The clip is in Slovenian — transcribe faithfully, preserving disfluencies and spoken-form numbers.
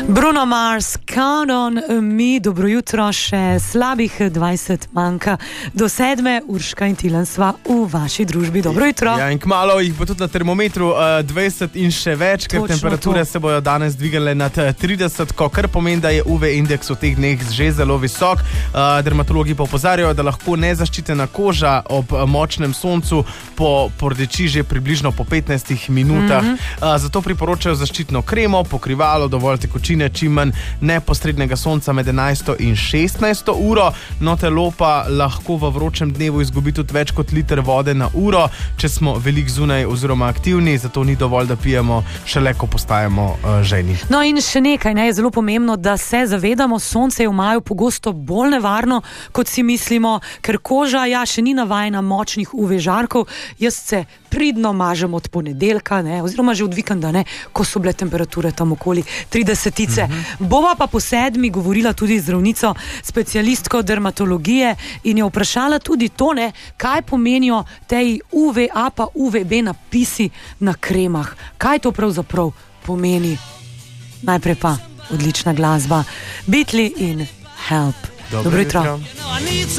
Bruno Mars, Count on Me, dobro jutro, še slabih dvajset manjka do sedme, Urška in Tilen sva v vaši družbi, dobro jutro. Ja, in kmalu jih bo tudi na termometru uh, dvajset in še več, ker Točno temperature to. se bojo danes dvigale nad trideset, kar pomeni, da je U V indeks v teh dneh že zelo visok. Uh, dermatologi pa opozarjajo, da lahko nezaščitena koža ob močnem soncu po pordeči že približno po petnajstih minutah. Mm-hmm. Uh, zato priporočajo zaščitno kremo, pokrivalo, dovolj tekočine, čim manj neposrednega sonca med enajsto in šestnajsto uro. No, telo pa lahko v vročem dnevu izgubi tudi več kot liter vode na uro, če smo veliko zunaj oziroma aktivni, zato ni dovolj, da pijemo šele, ko postajamo uh, žejni. No in še nekaj, ne, je zelo pomembno, da se zavedamo, sonce je v maju pogosto bolj nevarno, kot si mislimo, ker koža ja še ni navajena močnih U V žarkov. Jaz se pridno mažem od ponedeljka, ne, oziroma že od vikenda, ne, ko so bile temperature tam okoli tridesetice. Mm-hmm. Bova pa po sedmi govorila tudi z zdravnico, specialistko dermatologije in je vprašala tudi to, ne, kaj pomenijo tej U V A pa U V B napisi na kremah. Kaj to pravzaprav pomeni? Najprej pa odlična glasba. Beatli in Help. Dobro, Dobro jutro. jutro.